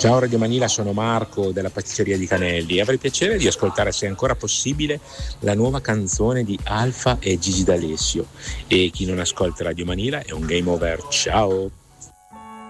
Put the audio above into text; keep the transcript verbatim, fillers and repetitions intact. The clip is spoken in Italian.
Ciao Radio Manila, sono Marco della pasticceria di Canelli. Avrei piacere di ascoltare, se è ancora possibile, la nuova canzone di Alfa e Gigi D'Alessio. E chi non ascolta Radio Manila è un game over. Ciao!